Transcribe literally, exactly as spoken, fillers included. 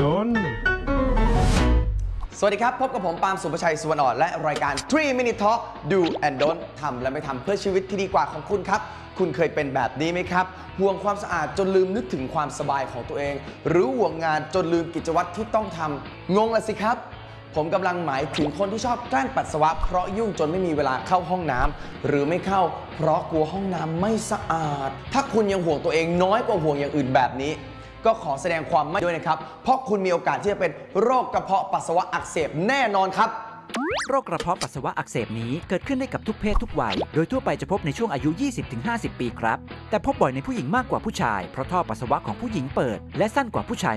นสวัสดีครับพบกับผมปาล์มสุภชัยสุวรรณอ่อนและรายการ ทรี มินิท Talk Do and Don't ทำและไม่ทำเพื่อชีวิตที่ดีกว่าของคุณครับคุณเคยเป็นแบบนี้ไหมครับห่วงความสะอาดจนลืมนึกถึงความสบายของตัวเองหรือห่วงงานจนลืมกิจวัตรที่ต้องทำงงละสิครับผมกำลังหมายถึงคนที่ชอบแกล้งปัสสาวะเพราะยุ่งจนไม่มีเวลาเข้าห้องน้ำหรือไม่เข้าเพราะกลัวห้องน้ำไม่สะอาดถ้าคุณยังห่วงตัวเองน้อยกว่าห่วงอย่างอื่นแบบนี้ก็ขอแสดงความไม่ด้วยนะครับเพราะคุณมีโอกาสที่จะเป็นโรคกระเพาะปัสสาวะอักเสบแน่นอนครับโรคกระเพาะปัสสาวะอักเสบนี้เกิดขึ้นได้กับทุกเพศทุกวัยโดยทั่วไปจะพบในช่วงอายุ ยี่สิบถึงห้าสิบ ปีครับแต่พบบ่อยในผู้หญิงมากกว่าผู้ชายเพราะท่อปัสสาวะของผู้หญิงเปิดและสั้นกว่าผู้ชาย